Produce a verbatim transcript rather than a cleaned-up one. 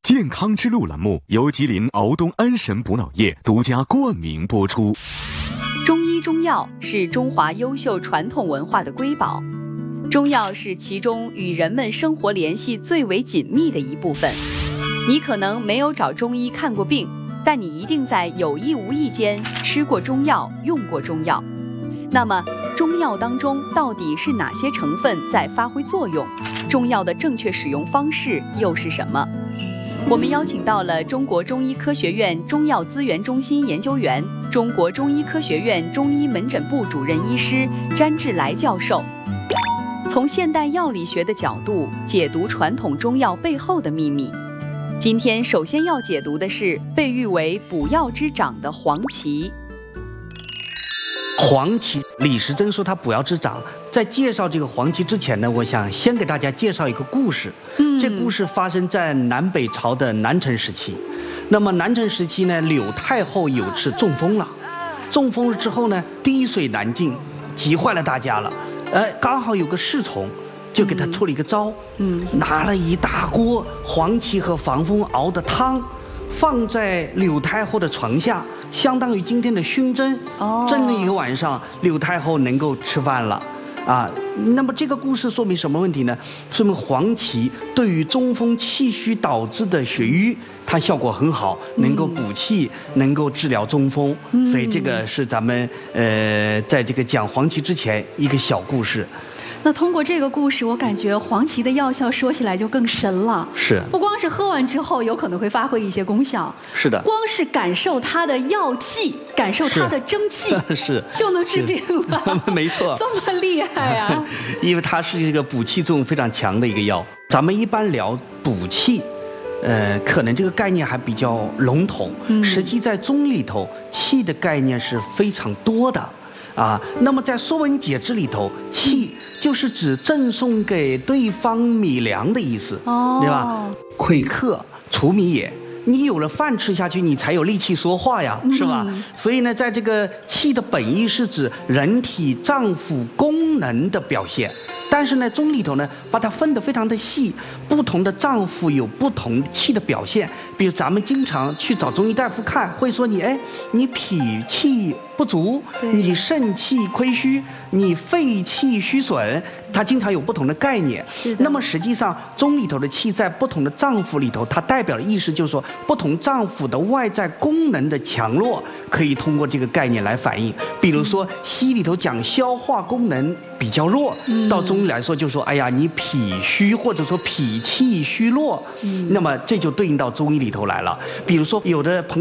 健康之路栏目由吉林敖东安神补脑液独家冠名播出。 中医中药是中华优秀传统文化的瑰宝，中药是其中与人们生活联系最为紧密的一部分。你可能没有找中医看过病，但你一定在有意无意间吃过中药，用过中药。那么中药当中到底是哪些成分在发挥作用？中药的正确使用方式又是什么？我们邀请到了中国中医科学院中药资源中心研究员、中国中医科学院中医门诊部主任医师詹志来教授，从现代药理学的角度解读传统中药背后的秘密。今天首先要解读的是被誉为补药之长的黄芪。 黄芪，李时珍说它补药之长。在介绍这个黄芪之前呢，我想先给大家介绍一个故事。嗯，这故事发生在南北朝的南陈时期。那么南陈时期呢，柳太后有次中风了，中风了之后呢，滴水难进，急坏了大家了。呃，刚好有个侍从，就给他出了一个招，嗯，拿了一大锅黄芪和防风熬的汤，放在柳太后的床下，相当于今天的熏蒸，蒸了一个晚上，柳太后能够吃饭了。啊，那么这个故事说明什么问题呢？说明黄芪对于中风气虚导致的血瘀，它效果很好，能够补气，能够治疗中风。所以这个是咱们呃在这个讲黄芪之前一个小故事。 那通过这个故事，我感觉黄芪的药效说起来就更神了。是，不光是喝完之后有可能会发挥一些功效， 是的， 光是感受它的药气，感受它的蒸汽， 是，是就能治病了。 没错， 这么厉害啊！ 因为它是一个补气作用非常强的一个药。咱们一般聊补气，呃，可能这个概念还比较笼统。嗯，实际在中医里头，气的概念是非常多的。啊，那么在《说文解字》里头，气就是指赠送给对方米粮的意思，哦，对吧？馈客除米也。你有了饭吃下去，你才有力气说话呀，是吧？嗯，所以呢，在这个气的本意是指人体脏腑功能的表现。但是呢，中里头呢，把它分得非常的细，不同的脏腑有不同气的表现。比如咱们经常去找中医大夫看，会说你哎，你脾气不足，你肾气亏虚，你肺气虚损，它经常有不同的概念。是的。那么实际上，中里头的气在不同的脏腑里头，它代表的意思就是说，不同脏腑的外在功能的强弱，可以通过这个概念来反映。比如说，西医里头讲消化功能比较弱，到中医来说就说，哎呀，你脾虚或者说脾气虚弱，那么这就对应到中医里头来了。比如说，有的朋